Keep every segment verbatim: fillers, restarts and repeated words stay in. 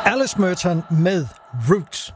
Alice Merton med Roots.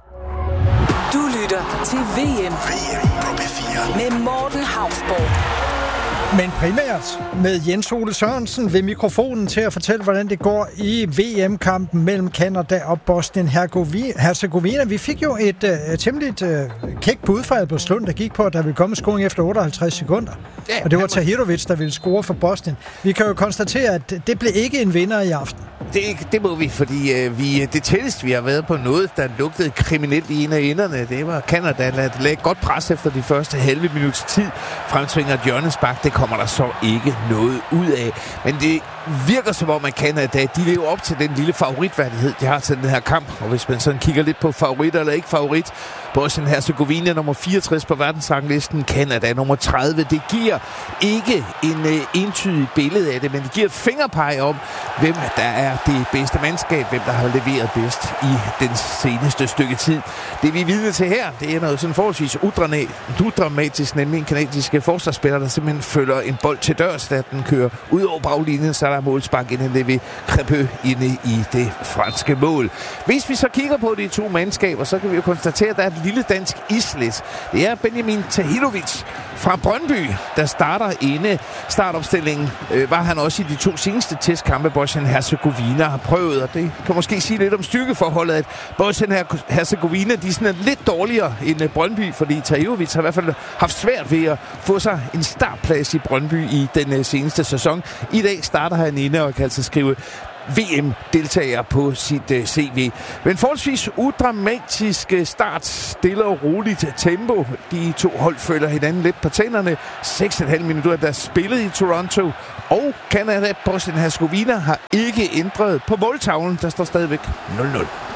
Du lytter til V M. V M på P fire. Med Morten Hausborg. Men primært med Jens Ole Sørensen ved mikrofonen til at fortælle, hvordan det går i V M-kampen mellem Canada og Bosnien-Herzegovina. Vi fik jo et uh, temmelig uh, kæk bud fra Albertslund, der gik på, at der ville komme scoring efter otteoghalvtreds sekunder. Ja, og det var Tahirovic, der ville score for Bosnien. Vi kan jo konstatere, at det blev ikke en vinder i aften. Det, det må vi, fordi øh, vi, det tætteste, vi har været på noget, der lugtede kriminelt i en af enderne, det var Canada, der lagde godt pres efter de første halve minuts tid. Fremtvinger hjørnespark, det kommer der så ikke noget ud af. Men det virker som om, at Canada, de lever op til den lille favoritværdighed, de har til den her kamp. Og hvis man sådan kigger lidt på favorit eller ikke favorit, Bosnien-Herzegovina nummer fireogtres på verdensranglisten, Canada nummer tredive. Det giver ikke en uh, entydig billede af det, men det giver et fingerpeg om, hvem der er det bedste mandskab, hvem der har leveret bedst i den seneste stykke tid. Det vi er vidne til her, det er noget sådan forholdsvis udramatisk, nemlig en kanadisk forsvarsspiller, der simpelthen følger en bold til dørs, da den kører ud over baglinjen, så der er målspark inden det ved Crépeux inde i det franske mål. Hvis vi så kigger på de to mandskaber, så kan vi jo konstatere, at der er et lille dansk islet. Det er Benjamin Tahirovic fra Brøndby, der starter inde. Startopstillingen øh, var han også i de to seneste testkampe, Bosnien-Herzegovina har prøvet, og det kan måske sige lidt om styrkeforholdet, at Bosnien-Herzegovina, de er sådan lidt dårligere end Brøndby, fordi Tahirovic har i hvert fald haft svært ved at få sig en startplads i Brøndby i den seneste sæson. I dag starter han inde og kan altså skrive V M-deltager på sit uh, C V. Men forholdsvis udramatisk start, stille og roligt tempo. De to hold følger hinanden lidt på tænderne. seks komma fem minutter, der spillet i Toronto. Og Canada, Bosnien-Herzegovina har ikke ændret på måltavlen. Der står stadigvæk nul nul.